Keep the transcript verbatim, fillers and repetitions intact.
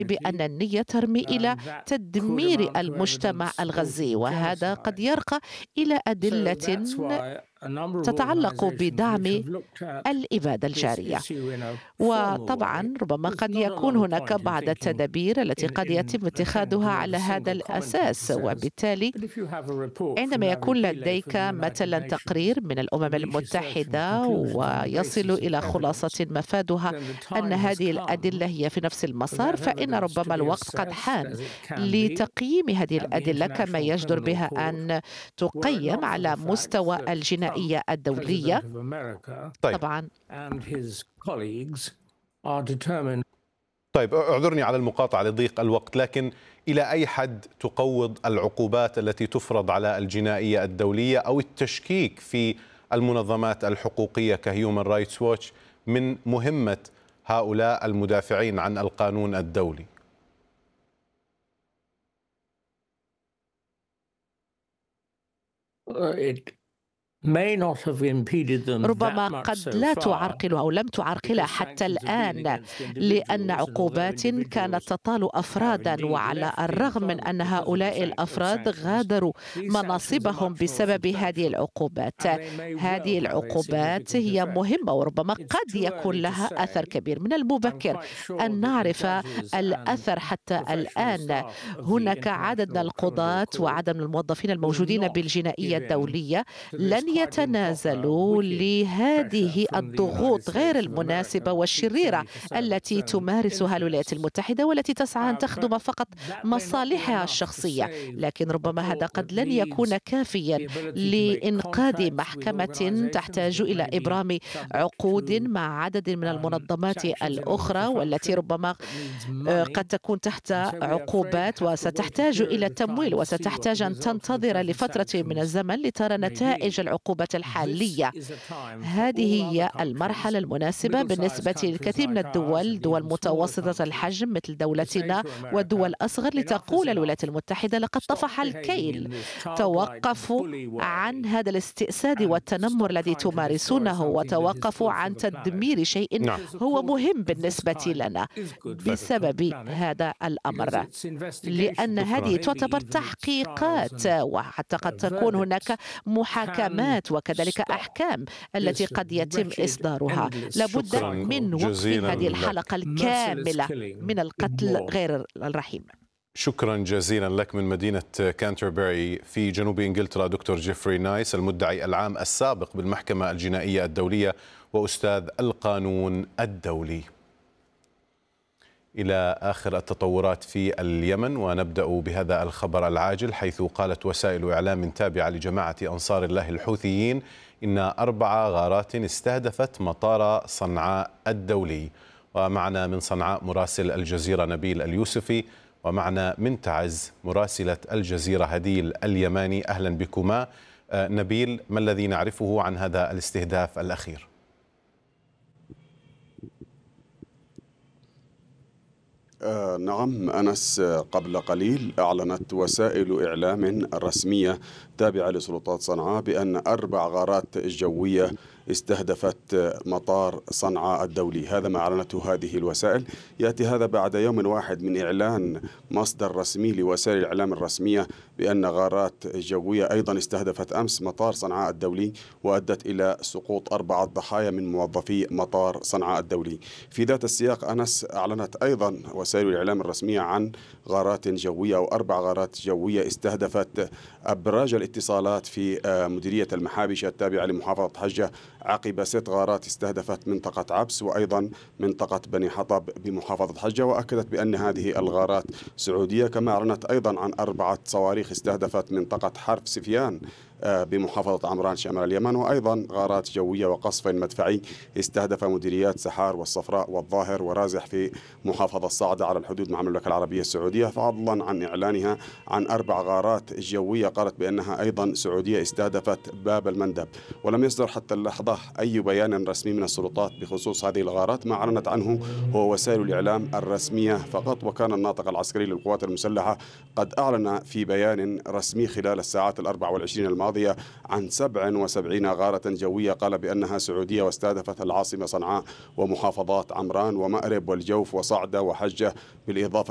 بأن النية ترمي إلى تدمير المجتمع الغزي، وهذا قد يرقى إلى أدلة تتعلق بدعم الإبادة الجارية. وطبعا ربما قد يكون هناك بعض التدابير التي قد يتم اتخاذها على هذا الأساس، وبالتالي عندما يكون لديك مثلا تقرير من الأمم المتحدة ويصل إلى خلاصة مفادها أن هذه الأدلة هي في نفس المسار، فإن ربما الوقت قد حان لتقييم هذه الأدلة كما يجدر بها أن تقيم على مستوى الجنائية الدولية. طيب. طبعا طيب اعذرني على المقاطعة لضيق الوقت، لكن إلى أي حد تقوض العقوبات التي تفرض على الجنائية الدولية أو التشكيك في المنظمات الحقوقية كهيومن رايتس ووتش من مهمة هؤلاء المدافعين عن القانون الدولي؟ ربما قد لا تعرقل أو لم تعرقلها حتى الآن، لأن عقوبات كانت تطال أفرادا، وعلى الرغم من أن هؤلاء الأفراد غادروا مناصبهم بسبب هذه العقوبات. هذه العقوبات هي مهمة وربما قد يكون لها أثر كبير. من المبكر أن نعرف الأثر حتى الآن. هناك عدد من القضاة وعدد من الموظفين الموجودين بالجنائية الدولية لن يتنازلوا لهذه الضغوط غير المناسبة والشريرة التي تمارسها الولايات المتحدة، والتي تسعى أن تخدم فقط مصالحها الشخصية. لكن ربما هذا قد لن يكون كافيا لإنقاذ محكمة تحتاج إلى إبرام عقود مع عدد من المنظمات الأخرى، والتي ربما قد تكون تحت عقوبات وستحتاج إلى تمويل وستحتاج أن تنتظر لفترة من الزمن لترى نتائج العقوبات الحالية. هذه هي المرحلة المناسبة بالنسبة للكثير من الدول، دول متوسطة الحجم مثل دولتنا ودول أصغر، لتقول الولايات المتحدة لقد طفح الكيل، توقفوا عن هذا الاستئساد والتنمر الذي تمارسونه، وتوقفوا عن تدمير شيء هو مهم بالنسبة لنا بسبب هذا الأمر، لأن هذه تعتبر تحقيقات، وحتى قد تكون هناك محاكمات وكذلك أحكام التي قد يتم إصدارها. لابد من وقف هذه الحلقة الكاملة من القتل غير الرحيم. شكرا جزيلا لك من مدينة كانتربري في جنوب إنجلترا دكتور جيفري نايس، المدعي العام السابق بالمحكمة الجنائية الدولية وأستاذ القانون الدولي. إلى آخر التطورات في اليمن، ونبدأ بهذا الخبر العاجل، حيث قالت وسائل إعلام تابعة لجماعة أنصار الله الحوثيين إن أربع غارات استهدفت مطار صنعاء الدولي. ومعنا من صنعاء مراسل الجزيرة نبيل اليوسفي، ومعنا من تعز مراسلة الجزيرة هديل اليماني. أهلا بكما. نبيل، ما الذي نعرفه عن هذا الاستهداف الأخير؟ آه نعم أنس، قبل قليل أعلنت وسائل إعلام رسمية تابعة لسلطات صنعاء بأن أربع غارات جوية استهدفت مطار صنعاء الدولي. هذا ما أعلنته هذه الوسائل. يأتي هذا بعد يوم واحد من إعلان مصدر رسمي لوسائل الإعلام الرسمية بأن غارات جوية أيضا استهدفت أمس مطار صنعاء الدولي، وأدت إلى سقوط أربعة ضحايا من موظفي مطار صنعاء الدولي. في ذات السياق أنس، أعلنت أيضا وسائل الإعلام الرسمية عن غارات جوية أو أربع غارات جوية استهدفت أبراج الاتصالات في مديرية المحابش التابعة لمحافظة حجة، عقب ست غارات استهدفت منطقة عبس وأيضا منطقة بني حطب بمحافظة حجة، وأكدت بأن هذه الغارات سعودية. كما أعلنت أيضا عن أربعة صواريخ استهدفت منطقة حرف سفيان بمحافظة عمران شمال اليمن، وأيضا غارات جوية وقصف مدفعي استهدف مديريات سحار والصفراء والظاهر ورازح في محافظة صعدة على الحدود مع المملكة العربية السعودية، فضلا عن إعلانها عن أربع غارات جوية قالت بأنها أيضا سعودية استهدفت باب المندب. ولم يصدر حتى اللحظة أي بيان رسمي من السلطات بخصوص هذه الغارات. ما أعلنت عنه هو وسائل الإعلام الرسمية فقط. وكان الناطق العسكري للقوات المسلحة قد أعلن في بيان رسمي خلال الساعات الأربع والعشرين الماضية عن سبع وسبعين غارة جوية قال بأنها سعودية واستهدفت العاصمة صنعاء ومحافظات عمران ومأرب والجوف وصعدة وحجة، بالإضافة